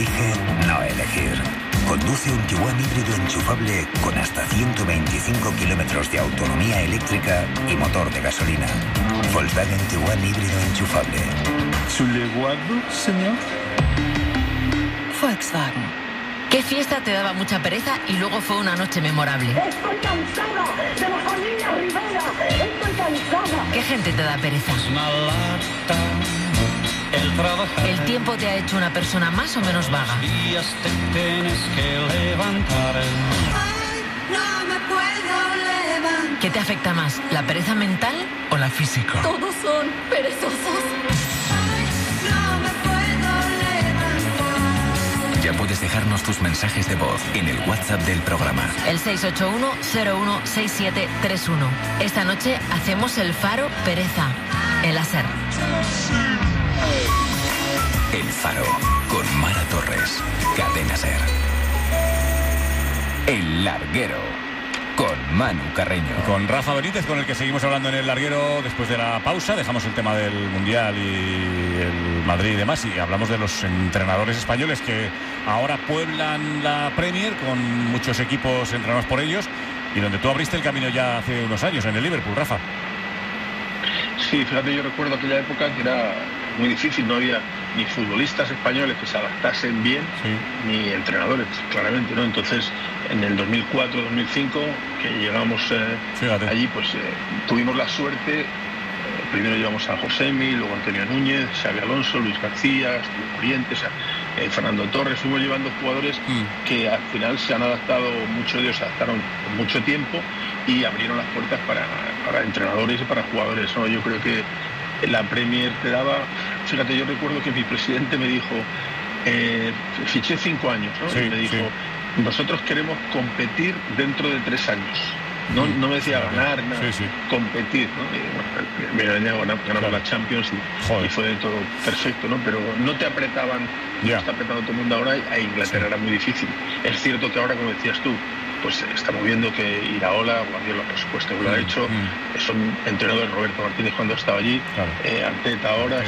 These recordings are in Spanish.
Elige no elegir. Conduce un Tiguan híbrido enchufable con hasta 125 kilómetros de autonomía eléctrica y motor de gasolina. Volkswagen Tiguan híbrido enchufable. ¿Su guardo, señor? Volkswagen. ¿Qué fiesta te daba mucha pereza y luego fue una noche memorable? ¡Estoy cansada de la familia Rivera! ¡Estoy cansada! ¿Qué gente te da pereza? ¿El tiempo te ha hecho una persona más o menos vaga? Días te tienes que levantar. Ay, no me puedo levantar. ¿Qué te afecta más, la pereza mental o la física? Todos son perezosos. Ay, no me puedo levantar. Ya puedes dejarnos tus mensajes de voz en el WhatsApp del programa. El 681-016731. Esta noche hacemos el Faro Pereza, en la SER. El Faro, con Mara Torres, Cadena SER. El Larguero, con Manu Carreño. Con Rafa Benítez, con el que seguimos hablando en El Larguero después de la pausa. Dejamos el tema del Mundial y el Madrid y demás, y hablamos de los entrenadores españoles que ahora pueblan la Premier con muchos equipos entrenados por ellos, y donde tú abriste el camino ya hace unos años en el Liverpool, Rafa. Sí, fíjate, yo recuerdo aquella época que era muy difícil, no había ni futbolistas españoles que se adaptasen bien, ni entrenadores, claramente, ¿no? Entonces, en el 2004-2005, que llegamos allí, pues tuvimos la suerte, primero llevamos a Josemi, luego Antonio Núñez, Xabi Alonso, Luis García, Oriente, Fernando Torres, fuimos llevando jugadores que al final se han adaptado, muchos de ellos se adaptaron con mucho tiempo y abrieron las puertas para entrenadores y para jugadores, ¿no? Yo creo que la Premier te daba, fíjate, yo recuerdo que mi presidente me dijo, fiché 5 años, ¿no? Sí, y me dijo, nosotros queremos competir dentro de 3 años. No me decía ganar, nada, competir, ¿no? Y, bueno, el primer año ganamos la Champions y fue todo perfecto, ¿no? Pero no te apretaban, no está apretando todo el mundo ahora, a Inglaterra era muy difícil. Es cierto que ahora, como decías tú, pues estamos viendo que Iraola, Guardiola por supuesto que lo ha hecho, son entrenadores, Roberto Martínez cuando estaba allí, Arteta ahora,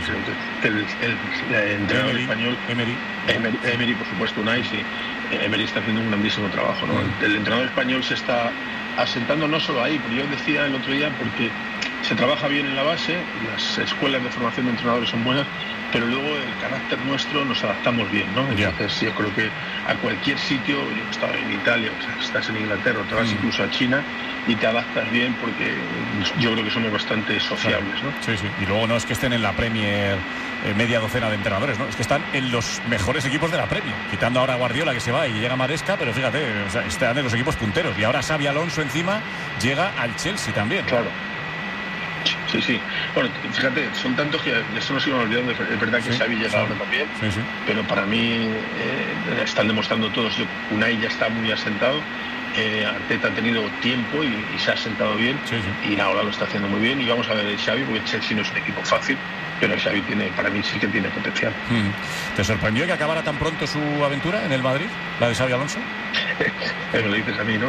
el entrenador español, Emery por supuesto, Unai, Emery está haciendo un grandísimo trabajo, ¿no? El entrenador español se está asentando no solo ahí, pero yo decía el otro día, porque se trabaja bien en la base, las escuelas de formación de entrenadores son buenas, pero luego el carácter nuestro nos adaptamos bien, ¿no? Entonces yo creo que a cualquier sitio, yo he estado en Italia, o sea, estás en Inglaterra, o te vas incluso a China y te adaptas bien porque yo creo que somos bastante sociables, ¿no? Sí, y luego no es que estén en la Premier media docena de entrenadores, ¿no? Es que están en los mejores equipos de la Premier, quitando ahora a Guardiola que se va y llega Maresca, pero fíjate, o sea, están en los equipos punteros, y ahora Xabi Alonso encima llega al Chelsea también. Claro. Sí. Bueno, fíjate, son tantos que eso nos iban olvidando. Es verdad que Xavi llega ahora también, pero para mí están demostrando todos. Unai ya está muy asentado, Arteta ha tenido tiempo y se ha asentado bien, y ahora lo está haciendo muy bien. Y vamos a ver el Xavi, porque el Chelsea no es un equipo fácil, pero el Xavi para mí sí que tiene potencial. ¿Te sorprendió que acabara tan pronto su aventura en el Madrid, la de Xabi Alonso? Pero lo dices a mí, ¿no?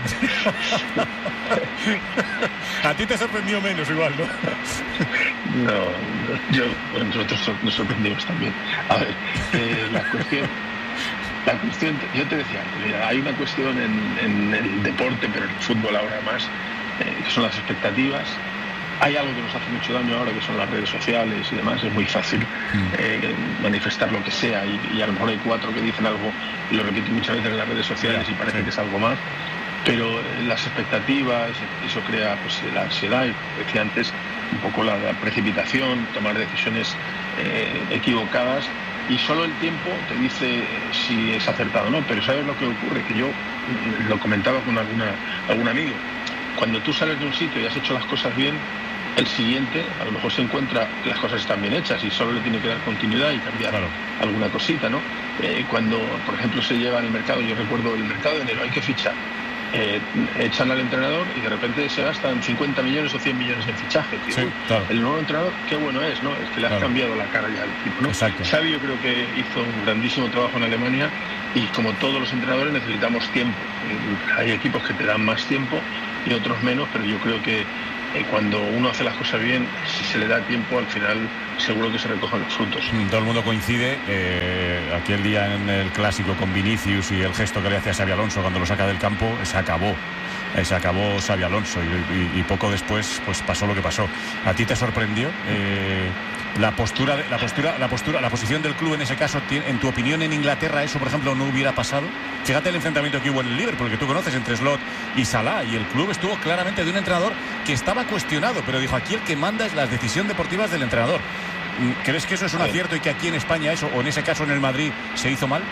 A ti te sorprendió menos igual, ¿no? No, nosotros nos sorprendimos también. A ver, la cuestión, yo te decía, mira, hay una cuestión en el deporte, pero en el fútbol ahora más, que son las expectativas. Hay algo que nos hace mucho daño ahora, que son las redes sociales y demás. Es muy fácil manifestar lo que sea, y a lo mejor hay 4 que dicen algo y lo repiten muchas veces en las redes sociales y parece que es algo más. Pero las expectativas, eso crea pues la ansiedad, y como decía antes, un poco la precipitación, tomar decisiones equivocadas, y solo el tiempo te dice si es acertado o no. Pero ¿sabes lo que ocurre? Que yo lo comentaba con algún amigo. Cuando tú sales de un sitio y has hecho las cosas bien, el siguiente a lo mejor se encuentra que las cosas están bien hechas y solo le tiene que dar continuidad y cambiar alguna cosita, ¿no? Cuando, por ejemplo, se lleva en el mercado, yo recuerdo el mercado de enero, hay que fichar. Echan al entrenador y de repente se gastan 50 millones o 100 millones en fichaje. El nuevo entrenador, qué bueno es, ¿no? Es que le has cambiado la cara ya al equipo, ¿no? Xavi yo creo que hizo un grandísimo trabajo en Alemania, y como todos los entrenadores necesitamos tiempo. Hay equipos que te dan más tiempo y otros menos, pero yo creo que cuando uno hace las cosas bien, si se le da tiempo, al final seguro que se recogen los frutos. Todo el mundo coincide. Aquel día en el clásico con Vinicius y el gesto que le hace a Xabi Alonso cuando lo saca del campo, se acabó Xabi Alonso y poco después pues pasó lo que pasó. ¿A ti te sorprendió la posición del club en ese caso? En tu opinión, en Inglaterra eso, por ejemplo, no hubiera pasado. Fíjate el enfrentamiento que hubo en el Liverpool, que tú conoces, entre Slot y Salah, y el club estuvo claramente de un entrenador que estaba cuestionado, pero dijo: aquí el que manda es la decisión deportiva del entrenador. ¿Crees que eso es un acierto y que aquí en España eso, o en ese caso en el Madrid, se hizo mal?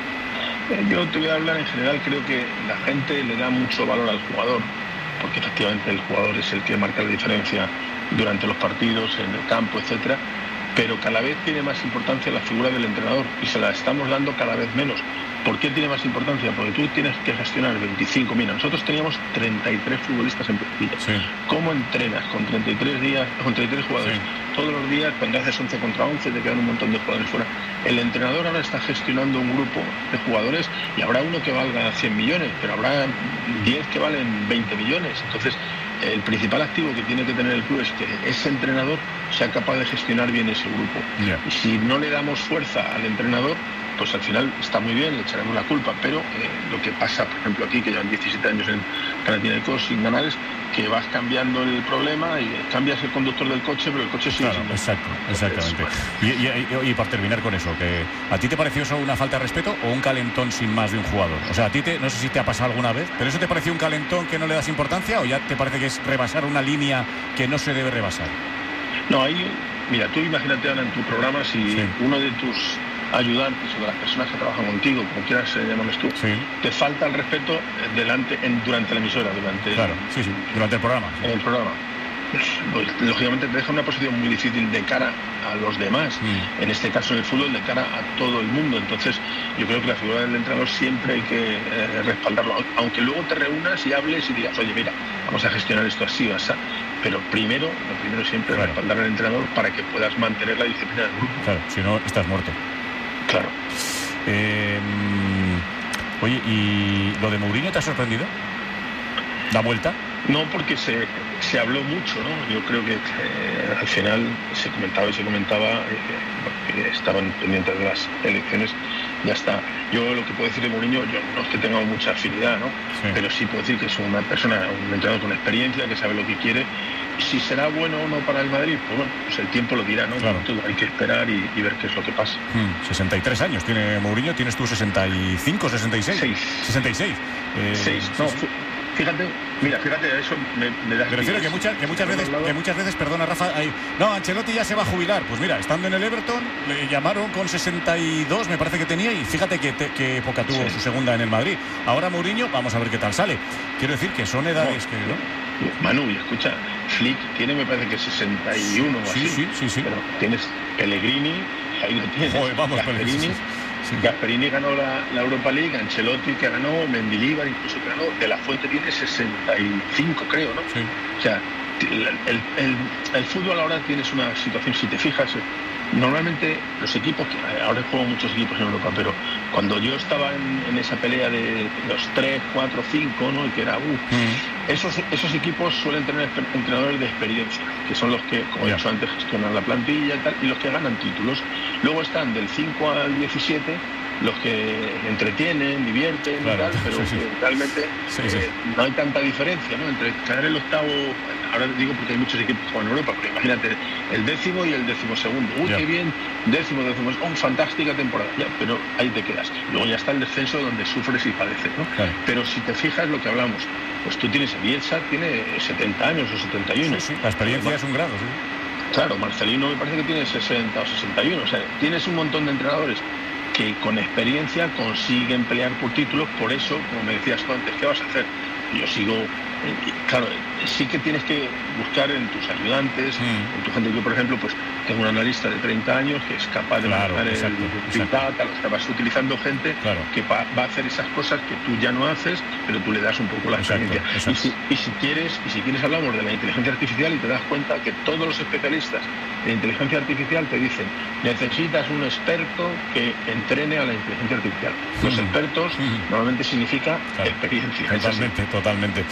Yo te voy a hablar en general. Creo que la gente le da mucho valor al jugador, porque efectivamente el jugador es el que marca la diferencia durante los partidos, en el campo, etcétera, pero cada vez tiene más importancia la figura del entrenador y se la estamos dando cada vez menos. ¿Por qué tiene más importancia? Porque tú tienes que gestionar 25. Mira, nosotros teníamos 33 futbolistas en plantilla. Sí. ¿Cómo entrenas con 33 jugadores? Sí. Todos los días, cuando haces 11 contra 11, te quedan un montón de jugadores fuera. El entrenador ahora está gestionando un grupo de jugadores y habrá uno que valga 100 millones, pero habrá 10 que valen 20 millones. Entonces, el principal activo que tiene que tener el club es que ese entrenador sea capaz de gestionar bien ese grupo. Yeah. Y si no le damos fuerza al entrenador, pues al final está muy bien, le echaremos la culpa, pero lo que pasa, por ejemplo, aquí, que llevan 17 años en Panathinaikos sin ganar, es que vas cambiando el problema y cambias el conductor del coche, pero el coche sigue siendo... Exactamente. Y por terminar con eso, que ¿a ti te pareció eso una falta de respeto o un calentón sin más de un jugador? O sea, a ti no sé si te ha pasado alguna vez, pero ¿eso te pareció un calentón que no le das importancia o ya te parece que es rebasar una línea que no se debe rebasar? No, ahí, mira, tú imagínate ahora en tu programa si uno de tus ayudantes o de las personas que trabajan contigo, como quieras llamarles tú, te falta el respeto durante la emisora, durante el programa. En el programa. Pues, lógicamente te deja una posición muy difícil de cara a los demás, en este caso en el fútbol, de cara a todo el mundo. Entonces yo creo que la figura del entrenador siempre hay que respaldarlo, aunque luego te reúnas y hables y digas: oye, mira, vamos a gestionar esto así o así. Pero lo primero siempre es respaldar al entrenador para que puedas mantener la disciplina del grupo. Claro, si no estás muerto. Claro. Oye, ¿y lo de Mourinho te ha sorprendido? ¿La vuelta? No, porque se habló mucho, ¿no? Yo creo que al final se comentaba que estaban pendientes de las elecciones. Ya está. Yo lo que puedo decir de Mourinho, yo no es que tenga mucha afinidad, ¿no? Sí. Pero sí puedo decir que es una persona, un entrenador con experiencia, que sabe lo que quiere. Si será bueno o no para el Madrid, pues bueno, pues el tiempo lo dirá, ¿no? Claro. Todo hay que esperar y ver qué es lo que pasa. 63 años tiene Mourinho, ¿tienes tú 65, 66? 66. 6, no, fíjate, eso me da... Me refiero que muchas veces, perdona Rafa, Ancelotti ya se va a jubilar. Pues mira, estando en el Everton, le llamaron con 62, me parece que tenía, y fíjate qué época tuvo su segunda en el Madrid. Ahora Mourinho, vamos a ver qué tal sale. Quiero decir que son edades que... ¿no? Manu, y escucha, Flick tiene, me parece que 61 o así. Sí. Pero tienes Pellegrini, ahí lo tienes. Joder, vamos, Pellegrini. Gasperini ganó la Europa League, Ancelotti que ganó, Mendilibar incluso que ganó, De La Fuente tiene 65, creo, ¿no? Sí. O sea, el fútbol ahora tienes una situación, si te fijas, normalmente los equipos, ahora juegan muchos equipos en Europa, pero cuando yo estaba en esa pelea de los 3, 4, 5, ¿no? Y que era esos equipos suelen tener entrenadores de experiencia, que son los que, como he dicho antes, gestionan la plantilla y tal, y los que ganan títulos. Luego están del 5 al 17 los que entretienen, divierten y tal, pero realmente no hay tanta diferencia, ¿no? Entre quedar el octavo, ahora digo porque hay muchos equipos que juegan en Europa, pero imagínate el 10º y el 12º. Qué bien, 10º, fantástica temporada, pero ahí te quedas. Luego ya está el descenso donde sufres y padeces, ¿no? Claro. Pero si te fijas lo que hablamos, pues tú tienes, Bielsa tiene 70 años o 71. Sí, la experiencia es un grado, Claro, Marcelino me parece que tiene 60 o 61, o sea, tienes un montón de entrenadores que con experiencia consiguen pelear por títulos. Por eso, como me decías tú antes, ¿qué vas a hacer? Yo sigo... Claro, sí que tienes que buscar en tus ayudantes, en tu gente. Yo, por ejemplo, pues tengo un analista de 30 años que es capaz de manejar el Big Data, vas utilizando gente que va a hacer esas cosas que tú ya no haces, pero tú le das un poco la experiencia. Y si quieres hablamos de la inteligencia artificial y te das cuenta que todos los especialistas de inteligencia artificial te dicen: necesitas un experto que entrene a la inteligencia artificial. Los expertos normalmente significa experiencia. Totalmente.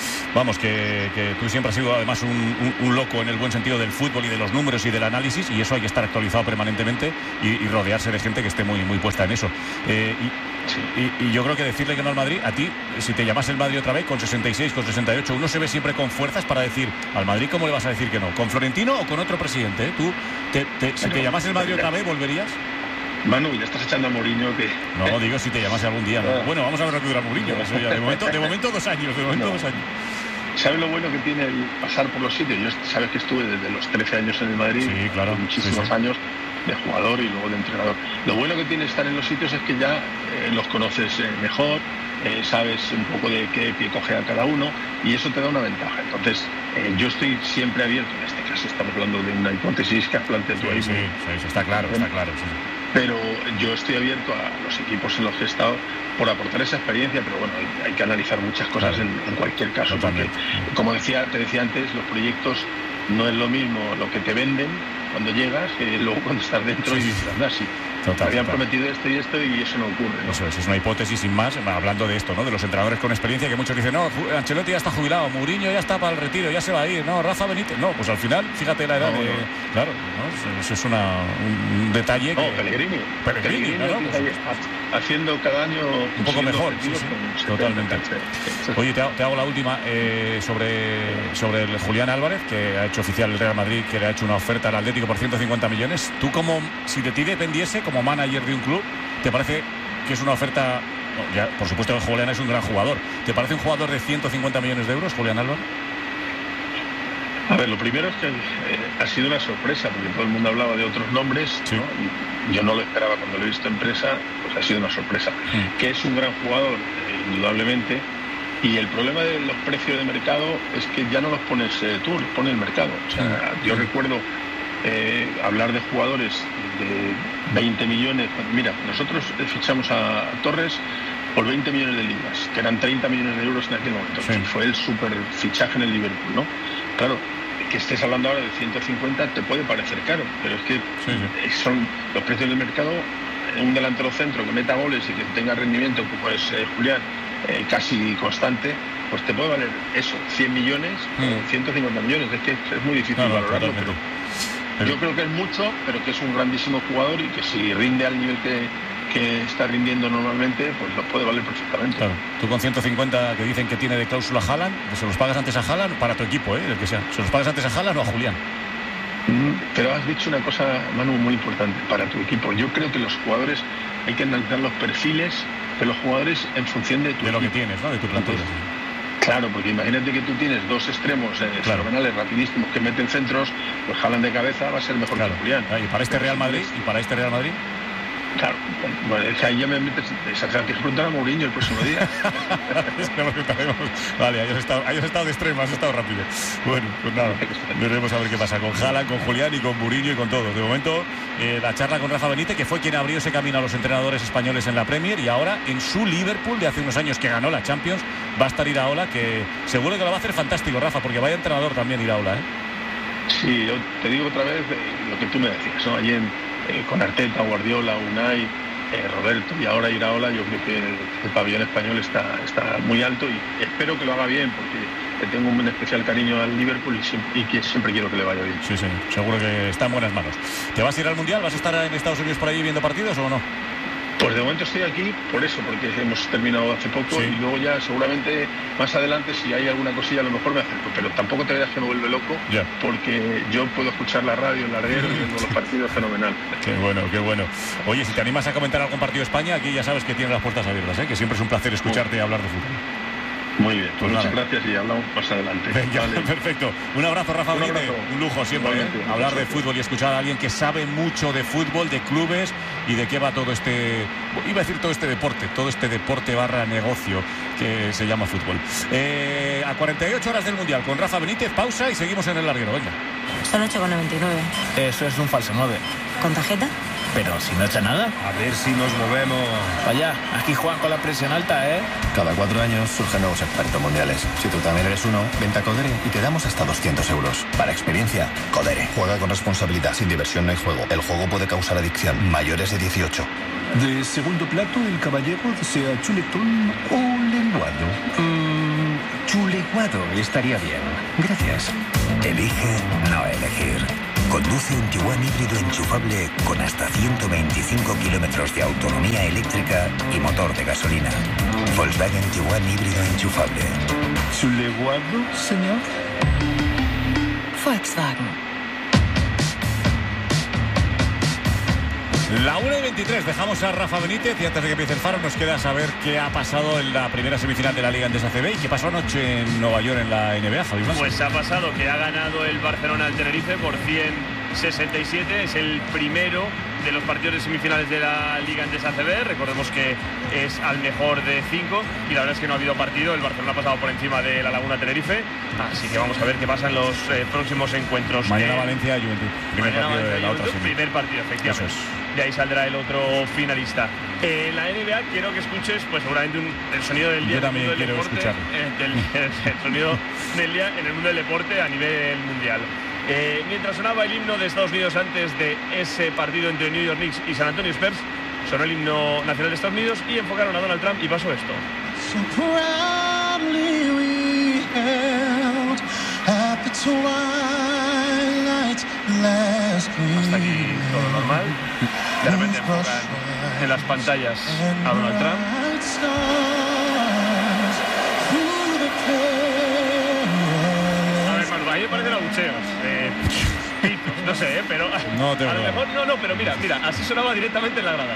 vamos, que tú siempre has sido además un loco en el buen sentido del fútbol y de los números y del análisis, y eso hay que estar actualizado permanentemente y rodearse de gente que esté muy, muy puesta en eso. Y yo creo que decirle que no al Madrid, a ti, si te llamas el Madrid otra vez, con 66, con 68, uno se ve siempre con fuerzas para decir, al Madrid, ¿cómo le vas a decir que no? ¿Con Florentino o con otro presidente? Tú, si te llamas el Madrid otra vez, ¿volverías? Manu, ya estás echando a Mourinho que... No, digo si te llamase algún día, ¿no? Bueno, vamos a ver lo que dura Mourinho, eso ya, de momento 2 años, ¿Sabes lo bueno que tiene el pasar por los sitios? Yo sabes que estuve desde los 13 años en el Madrid, sí, claro, muchísimos años de jugador y luego de entrenador. Lo bueno que tiene estar en los sitios es que ya los conoces mejor, sabes un poco de qué pie coge a cada uno y eso te da una ventaja. Entonces, yo estoy siempre abierto, en este caso estamos hablando de una hipótesis que has planteado ahí. Sí, está claro, sí. Pero yo estoy abierto a los equipos en los que he estado por aportar esa experiencia, pero bueno, hay que analizar muchas cosas en cualquier caso, porque, como te decía antes, los proyectos no es lo mismo lo que te venden cuando llegas que luego cuando estás dentro y dices, anda, sí. Habían prometido esto y eso no ocurre, ¿no? Eso es una hipótesis sin más, hablando de esto, ¿no? De los entrenadores con experiencia, que muchos dicen, no, Ancelotti ya está jubilado, Mourinho ya está para el retiro, ya se va a ir, no, Rafa Benítez, no, pues al final, fíjate la edad Claro, ¿no? Eso es un detalle que... Pellegrini, ¿no? Pues, haciendo cada año un poco mejor, sí, totalmente. Oye, te hago la última sobre el Julián Álvarez, que ha hecho oficial el Real Madrid, que le ha hecho una oferta al Atlético por 150 millones. Tú, como si de ti dependiese, como manager de un club, ¿te parece que es una oferta? No, ya, por supuesto que Julián es un gran jugador. ¿Te parece un jugador de 150 millones de euros, Julián Álvarez? A ver, lo primero es que ha sido una sorpresa, porque todo el mundo hablaba de otros nombres, sí, ¿no? Y yo no lo esperaba cuando lo he visto en prensa, pues ha sido una sorpresa. Que es un gran jugador, indudablemente, y el problema de los precios de mercado es que ya no los pones tú, los pone el mercado. O sea, yo recuerdo hablar de jugadores de 20 millones. Mira, nosotros fichamos a Torres por 20 millones de libras, que eran 30 millones de euros en aquel momento. Sí. Fue el super fichaje en el Liverpool, ¿no? Claro, que estés hablando ahora de 150 te puede parecer caro, pero es que son los precios del mercado. Un delantero centro que meta goles y que tenga rendimiento como es Julián, casi constante, pues te puede valer eso, 100 millones, 150 millones. Es que es muy difícil valorarlo, pero yo creo que es mucho, pero que es un grandísimo jugador y que si rinde al nivel que está rindiendo normalmente, pues lo puede valer perfectamente. Claro. Tú con 150 que dicen que tiene de cláusula Haaland, ¿se los pagas antes a Haaland para tu equipo, el que sea? ¿Se los pagas antes a Haaland o a Julián? Pero has dicho una cosa, Manu, muy importante para tu equipo. Yo creo que los jugadores hay que analizar los perfiles de los jugadores en función de tu lo que equipo. tienes, ¿no? De tu plantilla. Claro, porque imagínate que tú tienes dos extremos fenomenales, rapidísimos, que meten centros, pues Haaland de cabeza va a ser mejor que Julián. ¿Y para este Real Madrid? Claro, bueno, es que ahí ya me metes. Esa tienes que preguntar a Mourinho el próximo día. Es que lo preguntaremos. Vale, ahí has estado de extremo, has estado rápido. Bueno, pues nada, veremos a ver qué pasa con Haaland, con Julián y con Mourinho y con todos. De momento, la charla con Rafa Benítez, que fue quien abrió ese camino a los entrenadores españoles en la Premier, y ahora en su Liverpool de hace unos años que ganó la Champions, va a estar Iraola, que seguro que lo va a hacer fantástico, Rafa, porque vaya entrenador también Iraola, ¿eh? Sí, yo te digo otra vez lo que tú me decías, ¿no? Allí con Arteta, Guardiola, Unai, Roberto y ahora Iraola, yo creo que el pabellón español está muy alto y espero que lo haga bien, porque le tengo un especial cariño al Liverpool y que siempre quiero que le vaya bien. Sí, seguro que está en buenas manos. ¿Te vas a ir al Mundial? ¿Vas a estar en Estados Unidos por ahí viendo partidos o no? Pues de momento estoy aquí por eso, porque hemos terminado hace poco y luego ya seguramente más adelante, si hay alguna cosilla, a lo mejor me acerco, pero tampoco te veas que me vuelve loco, porque yo puedo escuchar la radio, el larguero y viendo los partidos fenomenal. Qué bueno. Oye, si te animas a comentar algún partido de España, aquí ya sabes que tienes las puertas abiertas, que siempre es un placer escucharte y hablar de fútbol. Muy bien, pues muchas gracias y hablamos más adelante. Venga, vale. Perfecto. Un abrazo, Rafa Benítez. Un lujo siempre hablar de fútbol y escuchar a alguien que sabe mucho de fútbol, de clubes y de qué va todo este, iba a decir todo este deporte barra negocio que se llama fútbol. A 48 horas del Mundial con Rafa Benítez, pausa y seguimos en el larguero. Venga. Son 8,99. Eso es un falso 9. ¿Con tarjeta? Pero si no echa nada. A ver si nos movemos. Vaya, aquí juegan con la presión alta, ¿eh? Cada 4 años surgen nuevos expertos mundiales. Si tú también eres uno, vente a Codere y te damos hasta 200 euros. Para experiencia, Codere. Juega con responsabilidad. Sin diversión no hay juego. El juego puede causar adicción. Mayores de 18. De segundo plato, el caballero desea chuletón o lenguado. Chuleguado estaría bien. Gracias. Elige no elegir. Conduce un Tiguan híbrido enchufable con hasta 125 kilómetros de autonomía eléctrica y motor de gasolina. Volkswagen Tiguan híbrido enchufable. ¿Chuleguado, señor? Volkswagen. La 1:23, dejamos a Rafa Benítez y antes de que empiece el Faro nos queda saber qué ha pasado en la primera semifinal de la Liga Endesa CB y qué pasó anoche en Nueva York en la NBA, Javi Blas. Pues ha pasado que ha ganado el Barcelona al Tenerife por 167, es el primero de los partidos de semifinales de la Liga Endesa CB. Recordemos que es al mejor de 5 y la verdad es que no ha habido partido. El Barcelona ha pasado por encima de la Laguna Tenerife, así que vamos a ver qué pasa en los próximos encuentros. Mañana Valencia Juventud, primer partido de la otra semifinal. Primer partido, efectivamente. Eso es. De ahí saldrá el otro finalista. En la NBA quiero que escuches, pues seguramente el sonido del día. Yo también quiero escuchar el sonido del día en el mundo del deporte a nivel mundial. Mientras sonaba el himno de Estados Unidos antes de ese partido entre New York Knicks y San Antonio Spurs, sonó el himno nacional de Estados Unidos y enfocaron a Donald Trump y pasó esto. So proudly we held at the twilight last week. Hasta aquí todo normal. De repente enfocan en las pantallas a Donald Trump. A ver, Manu, a mí me parecen abucheos. Pitos, no sé, pero no te a lo mejor no, pero mira, así sonaba directamente en la grada.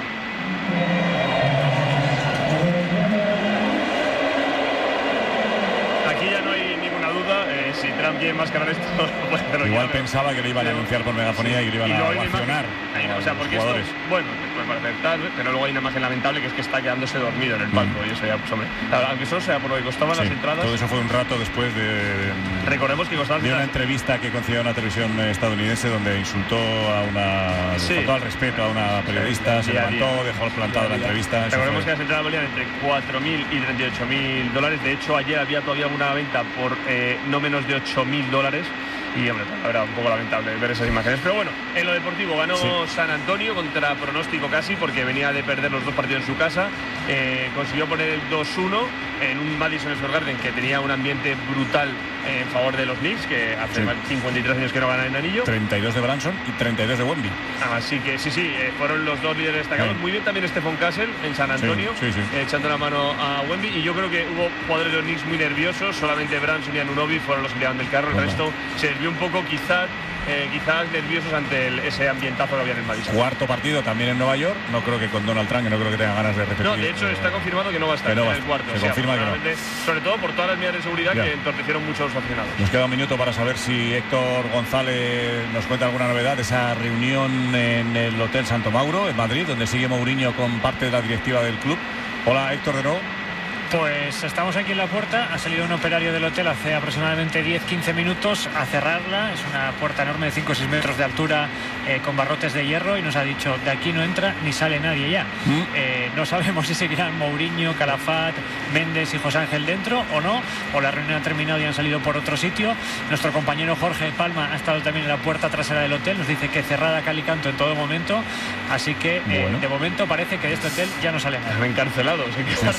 Aquí ya no hay ninguna duda, si Trump quiere enmascarar esto, pues igual pensaba que le iban a anunciar por megafonía y que le iban a ovacionar. O sea, porque esto, bueno, puede parecer tal, pero luego hay una imagen lamentable que es que está quedándose dormido en el palco y eso ya, pues hombre, aunque solo sea por lo que costaban las entradas. Todo eso fue un rato después de recordemos que costaban de una entrevista que concedió a una televisión estadounidense donde insultó a una faltó al respeto a una periodista, se levantó, dejó plantada la entrevista. Recordemos que las entradas valían entre $4.000 y $38.000. De hecho, ayer había todavía alguna venta por no menos de $8.000 y hombre, la verdad, un poco lamentable ver esas imágenes, pero bueno, en lo deportivo ganó San Antonio contra pronóstico casi, porque venía de perder los dos partidos en su casa, consiguió poner el 2-1 en un Madison Square Garden que tenía un ambiente brutal en favor de los Knicks, que hace 53 años que no ganan el anillo. 32 de Branson y 32 de Wemby. Así que sí, fueron los dos líderes destacados. Muy bien también Stephen Castle en San Antonio, echando la mano a Wemby, y yo creo que hubo jugadores de los Knicks muy nerviosos. Solamente Branson y Anunoby fueron los que tiraron del carro. El resto se desvió un poco, quizás nerviosos ante ese ambientazo que había en el Madison. Cuarto partido también en Nueva York. No creo que con Donald Trump, que no creo que tenga ganas de repetir. No, de hecho está confirmado que no va a estar en el cuarto. Se confirma que no. Sobre todo por todas las medidas de seguridad que entorpecieron mucho a los aficionados. Nos queda un minuto para saber si Héctor González nos cuenta alguna novedad de esa reunión en el Hotel Santo Mauro, en Madrid, donde sigue Mourinho con parte de la directiva del club. Hola, Héctor, de nuevo. Pues estamos aquí en la puerta, ha salido un operario del hotel hace aproximadamente 10-15 minutos a cerrarla. Es una puerta enorme de 5 o 6 metros de altura, con barrotes de hierro, y nos ha dicho: de aquí no entra ni sale nadie ya. No sabemos si seguirán Mourinho, Calafat, Méndez y José Ángel dentro o no, o la reunión ha terminado y han salido por otro sitio. Nuestro compañero Jorge Palma ha estado también en la puerta trasera del hotel, nos dice que cerrada cal y canto en todo momento, así que de momento parece que de este hotel ya no sale nada. Encarcelados.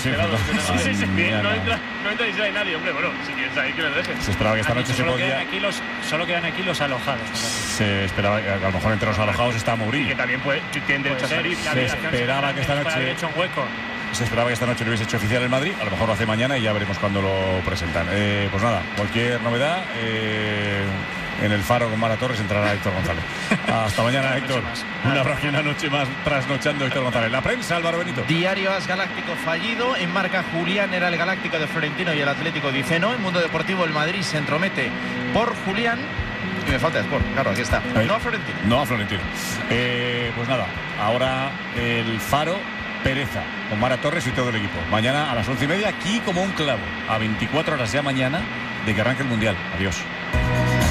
Sí, no entra ni sale nadie, hombre. Bueno, si quieres salir, que les dejen. Se esperaba que esta noche solo quedan aquí los alojados. Se esperaba que a lo mejor entre los alojados está Mourinho. Y que también tienen derecho a salir. Se esperaba que esta noche Se esperaba que esta noche lo hubiese hecho oficial en Madrid. A lo mejor lo hace mañana y ya veremos cuándo lo presentan. Pues nada, cualquier novedad en el Faro con Mara Torres entrará Héctor González. Hasta mañana, Héctor. Un abrazo y una noche más trasnochando Héctor González. La prensa, Álvaro Benito. Diario AS Galáctico fallido. En marca Julián era el Galáctico de Florentino y el Atlético dice no. En Mundo Deportivo el Madrid se entromete por Julián. Y me falta Sport, claro, aquí está. No a Florentino. No a Florentino. Pues nada, ahora el Faro, Pereza, con Mara Torres y todo el equipo. Mañana a las 11:30, aquí como un clavo. A 24 horas ya mañana de que arranque el Mundial. Adiós.